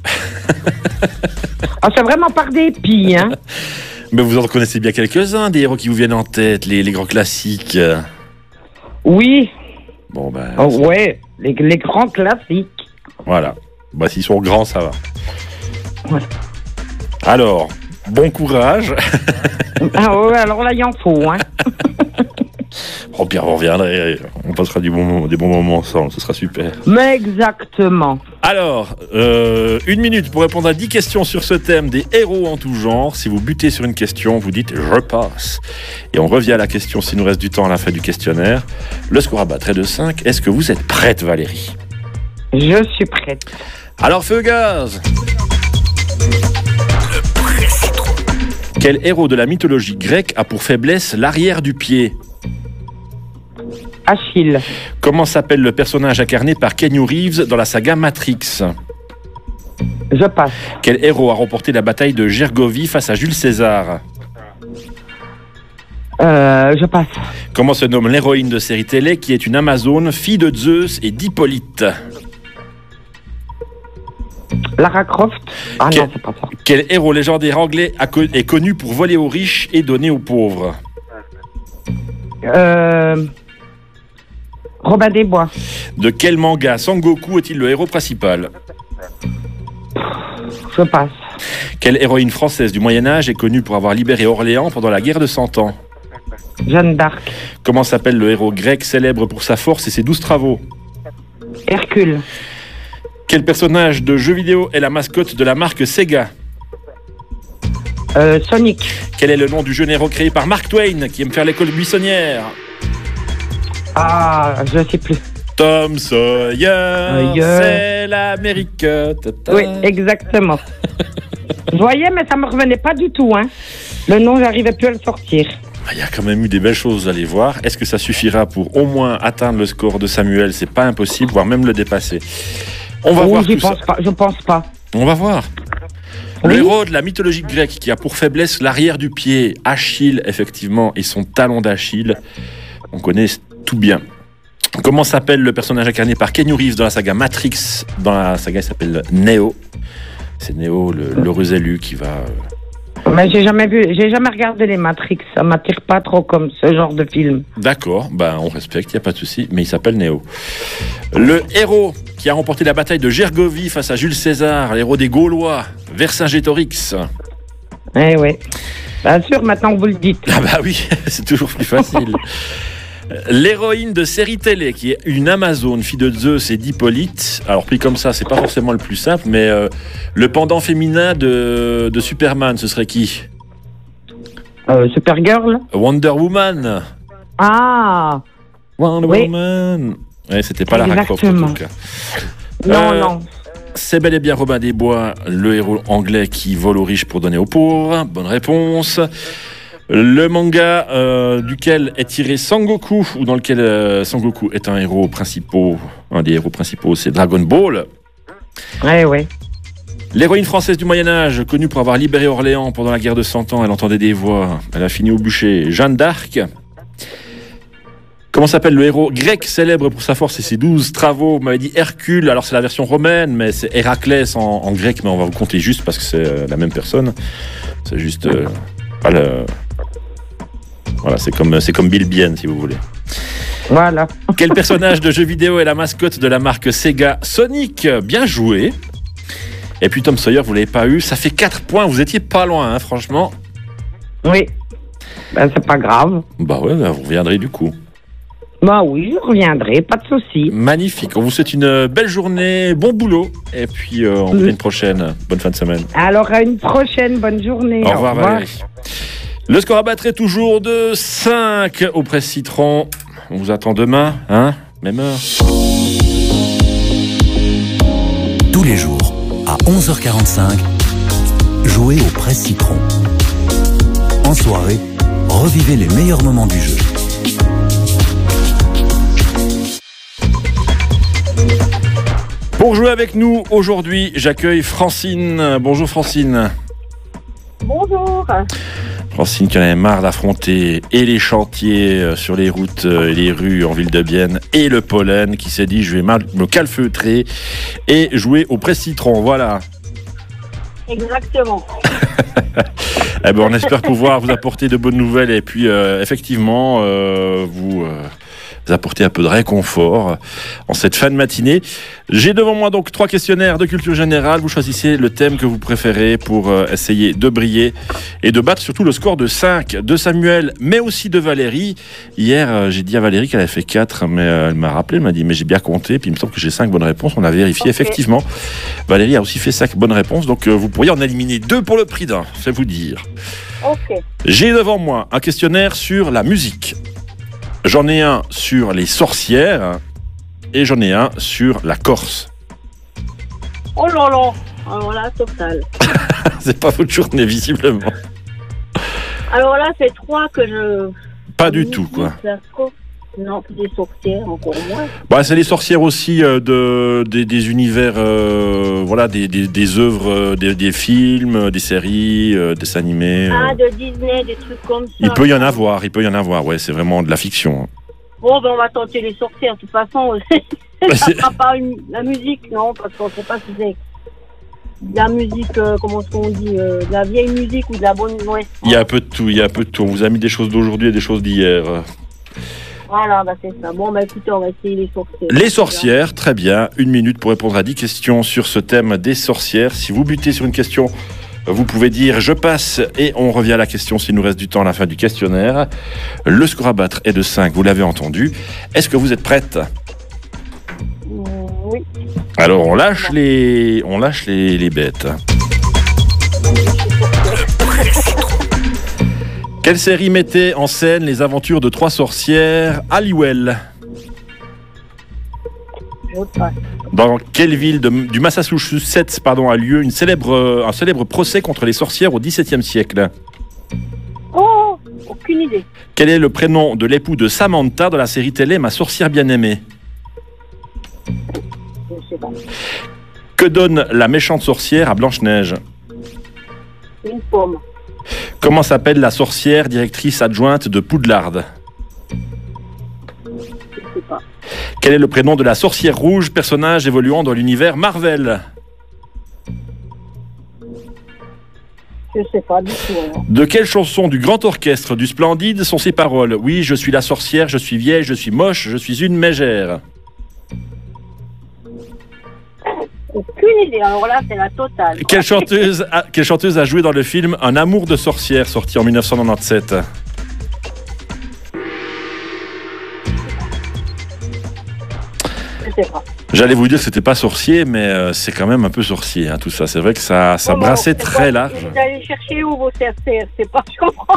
C'est vraiment par dépit, hein. Mais vous en connaissez bien quelques-uns, des héros qui vous viennent en tête, les grands classiques. Oui. Bon, ouais, les grands classiques. Voilà. S'ils sont grands, ça va. Ouais. Alors, bon courage. Alors là, il en faut, hein. Pierre, on reviendrait, on passera des bons moments ensemble, ce sera super. Mais exactement. Alors, 1 minute pour répondre à 10 questions sur ce thème des héros en tout genre. Si vous butez sur une question, vous dites « je passe ». Et on revient à la question s'il nous reste du temps à la fin du questionnaire. Le score à battre est de 5. Est-ce que vous êtes prête, Valérie? Je suis prête. Alors, feu gaz. Quel héros de la mythologie grecque a pour faiblesse l'arrière du pied? Achille. Comment s'appelle le personnage incarné par Keanu Reeves dans la saga Matrix? Je passe. Quel héros a remporté la bataille de Gergovie face à Jules César? Je passe. Comment se nomme l'héroïne de série télé qui est une Amazone, fille de Zeus et d'Hippolyte? Lara Croft. Non, c'est pas ça. Quel héros légendaire anglais est connu pour voler aux riches et donner aux pauvres? Robin des Bois. De quel manga Sangoku est-il le héros principal? Je passe. Quelle héroïne française du Moyen-Âge est connue pour avoir libéré Orléans pendant la guerre de 100 ans? Jeanne d'Arc. Comment s'appelle le héros grec célèbre pour sa force et ses 12 travaux? Hercule. Quel personnage de jeu vidéo est la mascotte de la marque Sega? Sonic. Quel est le nom du jeune héros créé par Mark Twain qui aime faire l'école buissonnière? Je sais plus. Tom Sawyer, c'est l'Amérique. Oui, exactement. Je voyais, mais ça me revenait pas du tout, hein. Le nom, j'arrivais plus à le sortir. Il y a quand même eu des belles choses à aller voir. Est-ce que ça suffira pour au moins atteindre le score de Samuel? C'est pas impossible, voire même le dépasser. On va voir tout ça. Je pense pas. On va voir. Le héros de la mythologie grecque qui a pour faiblesse l'arrière du pied, Achille, effectivement, et son talon d'Achille. On connaît tout bien. Comment s'appelle le personnage incarné par Keanu Reeves dans la saga Matrix? Dans la saga, il s'appelle Neo. C'est Neo, l'heureux élu qui va... Mais j'ai jamais regardé les Matrix. Ça m'attire pas trop comme ce genre de film. D'accord, on respecte, il n'y a pas de souci, mais il s'appelle Neo. Le héros qui a remporté la bataille de Gergovie face à Jules César, l'héros des Gaulois, Vercingétorix. Eh oui, bien sûr, maintenant que vous le dites. Ah bah oui, c'est toujours plus facile. L'héroïne de série télé, qui est une Amazone, fille de Zeus et d'Hippolyte. Alors pris comme ça, c'est pas forcément le plus simple, mais le pendant féminin de Superman, ce serait qui? Supergirl. Wonder Woman. Ah. Wonder Woman. Ouais, c'était pas Lara Croft en tout cas. Non. C'est bel et bien Robin des Bois, le héros anglais qui vole aux riches pour donner aux pauvres. Bonne réponse. Le manga duquel est tiré Sangoku, ou dans lequel Sangoku est un des héros principaux, c'est Dragon Ball. Ouais. L'héroïne française du Moyen-Âge, connue pour avoir libéré Orléans pendant la guerre de 100 ans, elle entendait des voix, elle a fini au bûcher, Jeanne d'Arc. Comment s'appelle le héros grec célèbre pour sa force et ses 12 travaux? Vous m'avez dit Hercule, alors c'est la version romaine, mais c'est Héraclès en grec, mais on va vous compter juste parce que c'est la même personne. C'est juste... Voilà, c'est comme Bill Bien, si vous voulez. Voilà. Quel personnage de jeu vidéo est la mascotte de la marque Sega? Sonic, bien joué. Et puis Tom Sawyer, vous l'avez pas eu, ça fait 4 points, vous étiez pas loin, franchement. Oui, c'est pas grave. Vous reviendrez du coup. Oui, je reviendrai, pas de souci. Magnifique, on vous souhaite une belle journée, bon boulot, et puis on vous dit une prochaine, bonne fin de semaine. Alors à une prochaine, bonne journée. Au revoir. Valérie. Le score à battre est toujours de 5 au Presse Citron. On vous attend demain, même heure. Tous les jours, à 11h45, jouez au Presse Citron. En soirée, revivez les meilleurs moments du jeu. Pour jouer avec nous aujourd'hui, j'accueille Francine. Bonjour Francine. Bonjour. Francine qui en avait marre d'affronter et les chantiers sur les routes et les rues en ville de Bienne et le pollen, qui s'est dit je vais me calfeutrer et jouer au Presse Citron, voilà. Exactement. On espère pouvoir vous apporter de bonnes nouvelles et puis effectivement vous apporter un peu de réconfort en cette fin de matinée. J'ai devant moi donc 3 questionnaires de culture générale. Vous choisissez le thème que vous préférez pour essayer de briller et de battre surtout le score de 5 de Samuel, mais aussi de Valérie. Hier, j'ai dit à Valérie qu'elle avait fait 4, mais elle m'a rappelé, elle m'a dit mais j'ai bien compté, puis il me semble que j'ai 5 bonnes réponses. On a vérifié, effectivement. Valérie a aussi fait 5 bonnes réponses, donc vous pourriez en éliminer 2 pour le prix d'un, c'est vous dire. Ok. J'ai devant moi un questionnaire sur la musique. J'en ai un sur les sorcières et j'en ai un sur la Corse. Oh là là, alors là, total. C'est pas votre journée, visiblement. Alors là, c'est 3 que je... Pas du tout, quoi. Non, des sorcières, encore moins. C'est les sorcières aussi des univers, des œuvres, des films, des séries, des dessins animés. De Disney, des trucs comme ça. Il peut y en avoir, ouais, c'est vraiment de la fiction. Bon, on va tenter les sorcières, de toute façon. Ça ne sera pas la musique, non, parce qu'on ne sait pas si c'est de la musique, comment est-ce qu'on dit, de la vieille musique ou de la bonne... Ouais. Il y a un peu de tout, On vous a mis des choses d'aujourd'hui et des choses d'hier. Voilà, c'est ça. Bon, écoutez, on va essayer les sorcières. Les sorcières, très bien. 1 minute pour répondre à 10 questions sur ce thème des sorcières. Si vous butez sur une question, vous pouvez dire « je passe » et on revient à la question s'il nous reste du temps à la fin du questionnaire. Le score à battre est de 5, vous l'avez entendu. Est-ce que vous êtes prête ? Oui. Alors, on lâche les bêtes. Quelle série mettait en scène les aventures de 3 sorcières Halliwell ? Dans quelle ville du Massachusetts a lieu un célèbre procès contre les sorcières au XVIIe siècle ? Oh, Aucune idée. Quel est le prénom de l'époux de Samantha dans la série télé Ma sorcière bien-aimée? Je sais pas. Que donne la méchante sorcière à Blanche-Neige? Une pomme. Comment s'appelle la sorcière directrice adjointe de Poudlard? Je sais pas. Quel est le prénom de la sorcière rouge, personnage évoluant dans l'univers Marvel? Je sais pas du tout. Alors. De quelle chanson du grand orchestre du Splendide sont ces paroles? Oui, je suis la sorcière, je suis vieille, je suis moche, je suis une mégère. Aucune idée. Alors là, c'est la totale. Quelle chanteuse a joué dans le film Un amour de sorcière, sorti en 1997? Je sais pas. J'allais vous dire que c'était pas sorcier, mais c'est quand même un peu sorcier, hein, tout ça. C'est vrai que ça brassait très large. Vous allez chercher où vos CRCR? C'est pas, je comprends.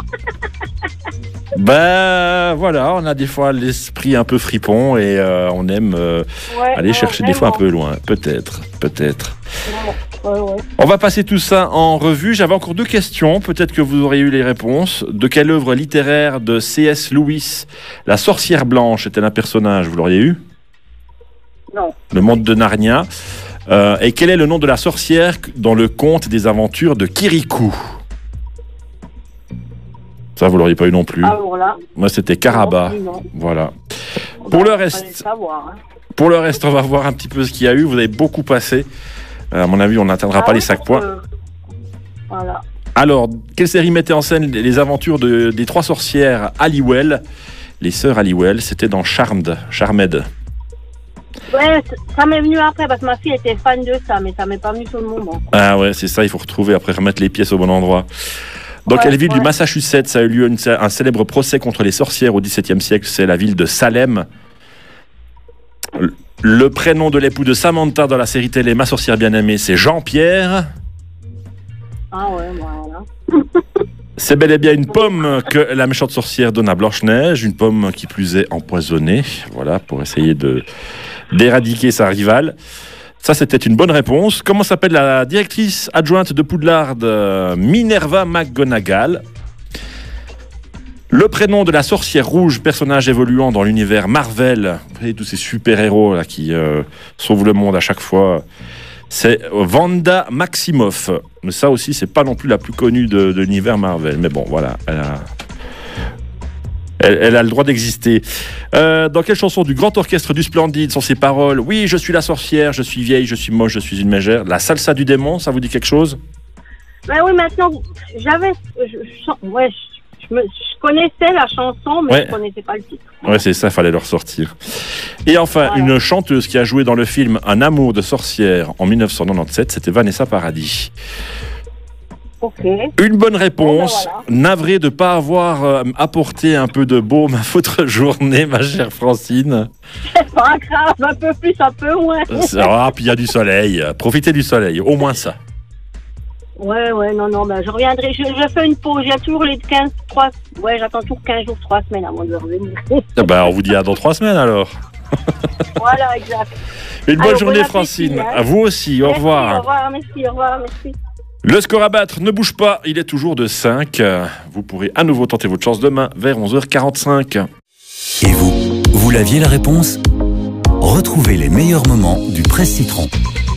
Ben voilà, on a des fois l'esprit un peu fripon et on aime aller chercher des fois un peu loin. Peut-être. Ouais. On va passer tout ça en revue. J'avais encore 2 questions. Peut-être que vous aurez eu les réponses. De quelle œuvre littéraire de C.S. Lewis la sorcière blanche était un personnage? Vous l'auriez eu? Non. Le monde de Narnia. Et quel est le nom de la sorcière dans le conte des aventures de Kirikou? Ça, vous l'auriez pas eu non plus. Alors là. Moi, c'était Karaba. Non. Voilà. Pour le reste, on va voir un petit peu ce qu'il y a eu. Vous avez beaucoup passé. À mon avis, on n'atteindra pas les 5 points. Voilà. Alors, quelle série mettait en scène les aventures des 3 sorcières Halliwell? Les sœurs Halliwell, c'était dans Charmed. Ouais, ça m'est venu après parce que ma fille était fan de ça, mais ça m'est pas venu sur le moment. Ah ouais, c'est ça, il faut retrouver après, remettre les pièces au bon endroit. Dans quelle ville du Massachusetts a eu lieu un célèbre procès contre les sorcières au XVIIe siècle? C'est la ville de Salem. Le prénom de l'époux de Samantha dans la série télé Ma sorcière bien-aimée, c'est Jean-Pierre. Ah ouais, voilà. C'est bel et bien une pomme que la méchante sorcière donne à Blanche-Neige, une pomme qui plus est empoisonnée, voilà, pour essayer d'éradiquer sa rivale. Ça, c'était une bonne réponse. Comment s'appelle la directrice adjointe de Poudlard? Minerva McGonagall. Le prénom de la sorcière rouge, personnage évoluant dans l'univers Marvel, vous voyez tous ces super-héros là, qui sauvent le monde à chaque fois, c'est Wanda Maximoff. Mais ça aussi, c'est pas non plus la plus connue de l'univers Marvel. Mais bon, voilà, elle a le droit d'exister. Dans quelle chanson du grand orchestre du Splendide sont ces paroles? Oui, je suis la sorcière, je suis vieille, je suis moche, je suis une mégère. La salsa du démon, ça vous dit quelque chose? Ben oui, maintenant, je connaissais la chanson, mais je connaissais pas le titre. Ouais, c'est ça, fallait le ressortir. Et enfin, une chanteuse qui a joué dans le film Un amour de sorcière en 1997, c'était Vanessa Paradis. Ok. Une bonne réponse. Bon, ben voilà. Navré de ne pas avoir apporté un peu de baume à votre journée, ma chère Francine. C'est pas grave, un peu plus, un peu moins. Ah, puis il y a du soleil. Profitez du soleil, au moins ça. Ouais, non, ben je reviendrai. Je fais une pause. J'ai toujours les 3. Ouais, j'attends toujours 15 jours, 3 semaines avant de revenir. On vous dit à dans 3 semaines alors. Voilà, exact. Une bonne journée, Francine. À vous aussi, au revoir. Au revoir, merci. Le score à battre ne bouge pas, il est toujours de 5. Vous pourrez à nouveau tenter votre chance demain vers 11h45. Et vous l'aviez la réponse? Retrouvez les meilleurs moments du Presse Citron.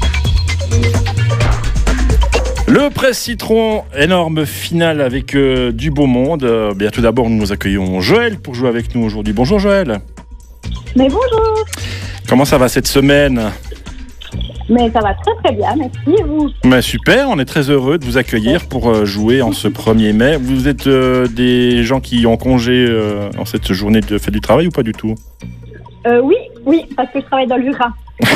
Le Presse Citron, énorme finale avec du beau monde. Bien tout d'abord, nous accueillons Joël pour jouer avec nous aujourd'hui. Bonjour Joël. Mais bonjour. Comment ça va cette semaine? Mais ça va très très bien, merci. Vous? Mais super, on est très heureux de vous accueillir pour jouer en ce 1er mai. Vous êtes des gens qui ont congé en cette journée de fête du travail ou pas du tout? Oui, parce que je travaille dans le Jura.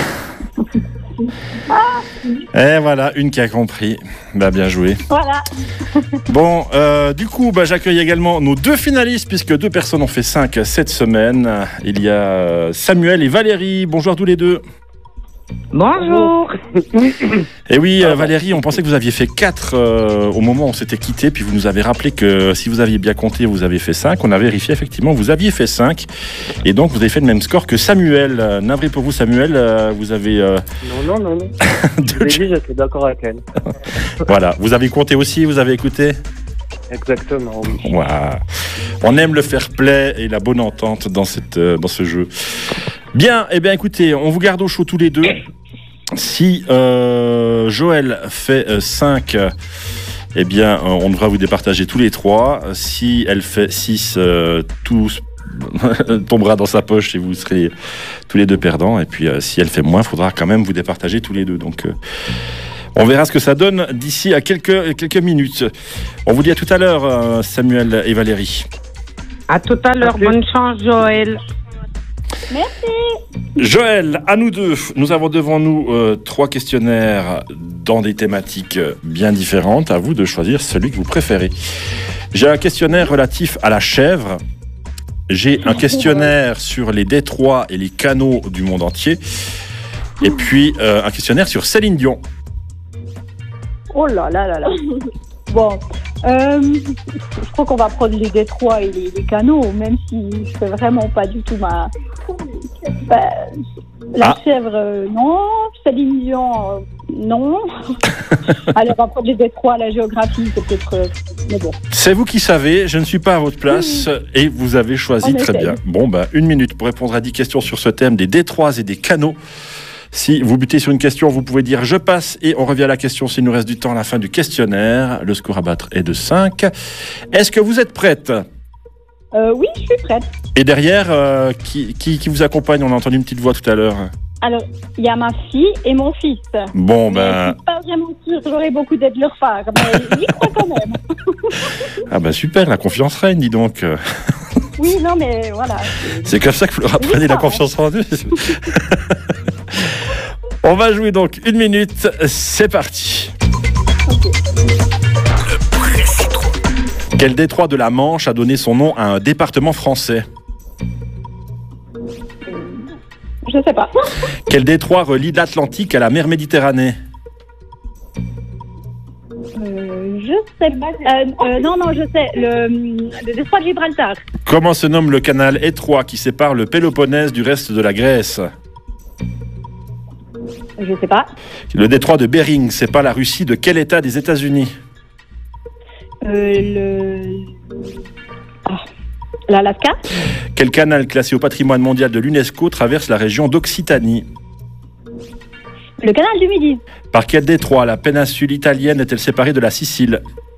Et voilà, une qui a compris. Bien joué. Voilà. Bon, du coup, j'accueille également nos 2 finalistes, puisque 2 personnes ont fait 5 cette semaine. Il y a Samuel et Valérie. Bonjour à tous les 2. Bonjour. Et oui, Valérie, on pensait que vous aviez fait 4 au moment où on s'était quitté, puis vous nous avez rappelé que si vous aviez bien compté, vous avez fait 5. On a vérifié, effectivement, vous aviez fait 5. Et donc, vous avez fait le même score que Samuel. Navré pour vous, Samuel, vous avez... Non. J'étais d'accord avec elle. Voilà, vous avez compté aussi, vous avez écouté? Exactement, oui. Wow. On aime le fair play et la bonne entente dans ce jeu. Bien, eh bien écoutez, on vous garde au chaud tous les deux. Si Joël fait 5, eh bien on devra vous départager tous les 3. Si elle fait 6, tout tombera dans sa poche et vous serez tous les deux perdants. Et puis si elle fait moins, il faudra quand même vous départager tous les deux. Donc on verra ce que ça donne d'ici à quelques minutes. On vous dit à tout à l'heure, Samuel et Valérie. À tout à l'heure. Bonne chance, Joël. Merci. Joël, à nous deux, nous avons devant nous 3 questionnaires dans des thématiques bien différentes. À vous de choisir celui que vous préférez. J'ai un questionnaire relatif à la chèvre. J'ai un questionnaire sur les détroits et les canaux du monde entier. Et puis un questionnaire sur Céline Dion. Oh là là là là. Bon, je crois qu'on va prendre les détroits et les canaux, même si je fais vraiment pas du tout la chèvre, non. Céline Dion, non. Allez, on va prendre les détroits, la géographie, c'est peut-être... mais bon. C'est vous qui savez, je ne suis pas à votre place et vous avez choisi très bien. Bon, 1 minute pour répondre à 10 questions sur ce thème des détroits et des canaux. Si vous butez sur une question, vous pouvez dire « je passe » et on revient à la question s'il nous reste du temps à la fin du questionnaire. Le score à battre est de 5. Est-ce que vous êtes prête ? Oui, je suis prête. Et derrière, qui vous accompagne ? On a entendu une petite voix tout à l'heure. Alors, il y a ma fille et mon fils. Bon, Je suis pas vraiment sûre, j'aurai beaucoup d'aide de leur part, mais j'y crois quand même. Ah super, la confiance règne, dis donc. Oui, non, mais voilà. C'est comme ça que vous leur apprenez la confiance en eux. On va jouer donc 1 minute, c'est parti. Okay. Quel détroit de la Manche a donné son nom à un département français ? Je sais pas. Quel détroit relie l'Atlantique à la mer Méditerranée ? Je sais pas. Non, je sais. Le détroit de Gibraltar. Comment se nomme le canal étroit qui sépare le Péloponnèse du reste de la Grèce ? Je sais pas. Le détroit de Bering sépare la Russie de quel État des États-Unis ? L'Alaska. Quel canal classé au patrimoine mondial de l'UNESCO traverse la région d'Occitanie ? Le canal du Midi. Par quel détroit la péninsule italienne est-elle séparée de la Sicile ?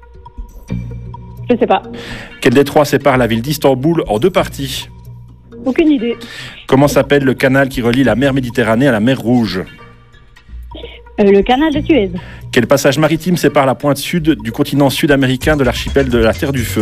Je sais pas. Quel détroit sépare la ville d'Istanbul en 2 parties ? Aucune idée. Comment s'appelle le canal qui relie la mer Méditerranée à la mer Rouge ? Le canal de Suez. Quel passage maritime sépare la pointe sud du continent sud-américain de l'archipel de la Terre du Feu ?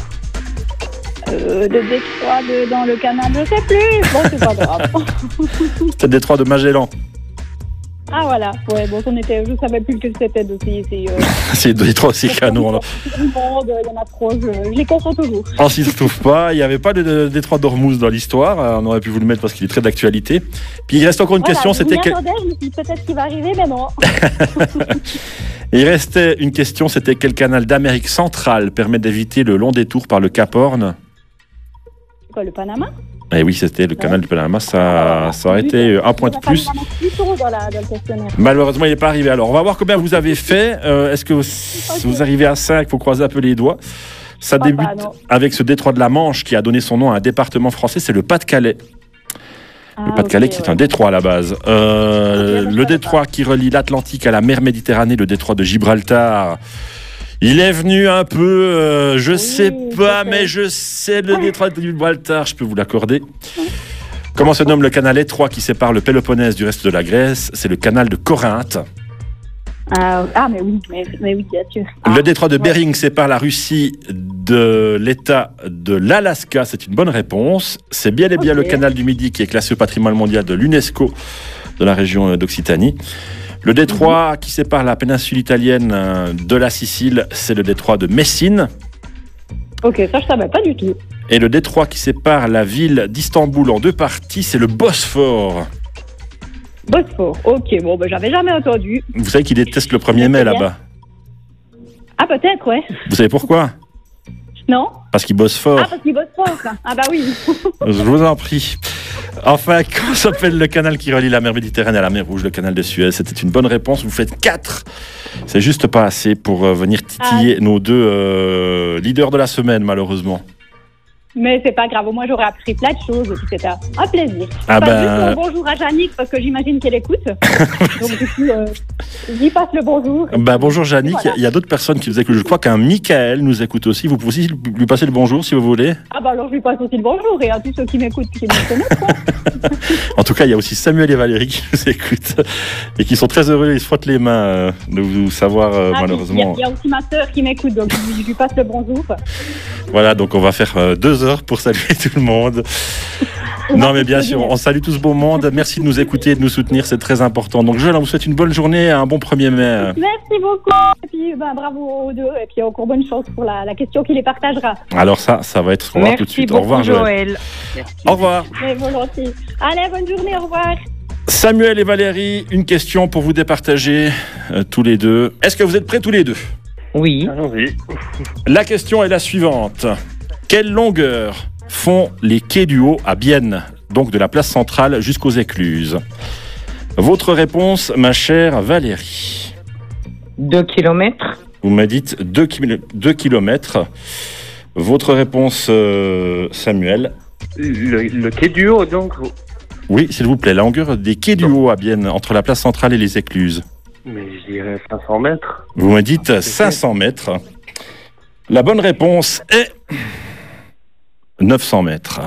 Le détroit dans le canal, je sais plus. Bon, c'est pas grave. C'est le détroit de Magellan. Ah voilà, ouais, bon, je savais plus que c'était de c'est des détroits, c'est canons. Il y en a trop, je les confonds toujours. On s'y retrouve pas, il n'y avait pas de détroit d'Ormuz dans l'histoire, on aurait pu vous le mettre parce qu'il est très d'actualité. Puis il reste encore une question, c'était... Je me suis dit peut-être qu'il va arriver, mais non. Il restait une question, c'était quel canal d'Amérique centrale permet d'éviter le long détour par le Cap Horn ? C'est quoi, le Panama ? Eh oui, c'était le canal du Panama, ça aurait été 1 point de plus. Malheureusement, il n'est pas arrivé. Alors, on va voir combien vous avez fait. Est-ce que vous arrivez à 5 ? Il faut croiser un peu les doigts. Ça débute avec ce détroit de la Manche qui a donné son nom à un département français, c'est le Pas-de-Calais. Le Pas-de-Calais qui est un détroit à la base. Le détroit qui relie l'Atlantique à la mer Méditerranée, le détroit de Gibraltar. Il est venu un peu, je sais le détroit de Gibraltar, je peux vous l'accorder. Comment se nomme le canal étroit qui sépare le Péloponnèse du reste de la Grèce ? C'est le canal de Corinthe. Mais oui, bien sûr. Le détroit de Bering sépare la Russie de l'État de l'Alaska, c'est une bonne réponse. C'est bien et bien le canal du Midi qui est classé au patrimoine mondial de l'UNESCO de la région d'Occitanie. Le détroit qui sépare la péninsule italienne de la Sicile, c'est le détroit de Messine. Ok, ça je savais pas du tout. Et le détroit qui sépare la ville d'Istanbul en 2 parties, c'est le Bosphore. Bosphore, ok, bon, j'avais jamais entendu. Vous savez qu'il déteste le 1er mai là-bas. Ah, peut-être, ouais. Vous savez pourquoi ? Non. Parce qu'il bosse fort. Ah, parce qu'il bosse fort. Ah bah oui. Je vous en prie. Enfin, comment s'appelle le canal qui relie la mer Méditerranée à la mer Rouge, le canal de Suez? C'était une bonne réponse. Vous faites 4. C'est juste pas assez pour venir titiller nos deux leaders de la semaine, malheureusement. Mais c'est pas grave, moi j'aurais appris plein de choses, et puis c'était un plaisir. Ah juste un bonjour à Jannick, parce que j'imagine qu'elle écoute. Donc du coup, j'y passe le bonjour. Bonjour Jannick, voilà. Il y a d'autres personnes qui vous écoutent. Je crois qu'un Michael nous écoute aussi. Vous pouvez aussi lui passer le bonjour si vous voulez. Alors je lui passe aussi le bonjour, et à tous ceux qui m'écoutent, qui me connaissent. Quoi. En tout cas, il y a aussi Samuel et Valérie qui nous écoutent, et qui sont très heureux, ils se frottent les mains de vous savoir malheureusement. Il y a aussi ma sœur qui m'écoute, donc je lui passe le bonjour. Voilà, donc on va faire 2 heures pour saluer tout le monde. Non, mais bien sûr, on salue tout ce beau monde. Merci de nous écouter et de nous soutenir, c'est très important. Donc, Joël, on vous souhaite une bonne journée et un bon 1er mai. Merci beaucoup. Et puis, bravo aux deux. Et puis, encore bonne chance pour la question qui les partagera. Alors, ça va être ce qu'on va tout de suite. Au revoir, Joël. Au revoir. Mais volontiers. Allez, bonne journée, au revoir. Samuel et Valérie, une question pour vous départager tous les deux. Est-ce que vous êtes prêts tous les deux? Oui. Allons-y. La question est la suivante. Quelle longueur font les quais du Haut à Bienne, donc de la place centrale jusqu'aux écluses? Votre réponse, ma chère Valérie? 2 kilomètres. Vous me dites 2 kilomètres. Votre réponse, Samuel? Le quai du Haut, donc. Oui, s'il vous plaît, la longueur des quais du Haut à Bienne, entre la place centrale et les écluses. Mais je dirais 500 mètres. Vous me dites 500 mètres. La bonne réponse est 900 mètres.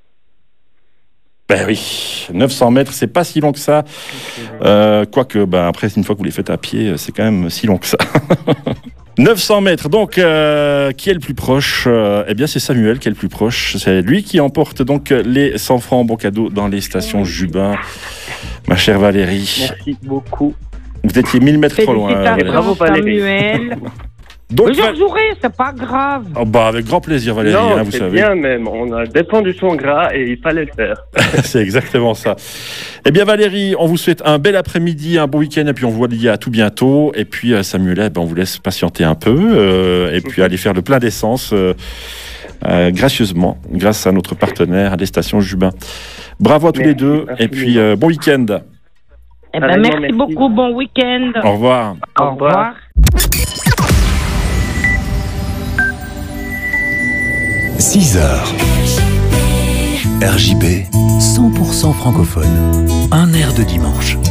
Ben oui, 900 mètres, c'est pas si long que ça. Quoique, après, une fois que vous les faites à pied, c'est quand même si long que ça. 900 mètres, donc, qui est le plus proche? Eh bien, c'est Samuel qui est le plus proche. C'est lui qui emporte donc les 100 francs en bon cadeau dans les stations Jubin. Ma chère Valérie. Merci beaucoup. Vous étiez 1000 mètres trop loin. Bravo, Samuel. Donc, je jouerai, c'est pas grave. Avec grand plaisir, Valérie, non, vous c'est savez. Bien même, on a dépend du son gras et il fallait le faire. C'est exactement ça. Eh bien Valérie, on vous souhaite un bel après-midi, un bon week-end, et puis on vous dit à tout bientôt. Et puis Samuel, on vous laisse patienter un peu, et puis aller faire le plein d'essence gracieusement, grâce à notre partenaire, les stations Jubin. Bravo à tous les deux, et puis bon week-end. Merci beaucoup, bon week-end. Au revoir. Au revoir. 6h. RJB, 100% francophone. Un air de dimanche.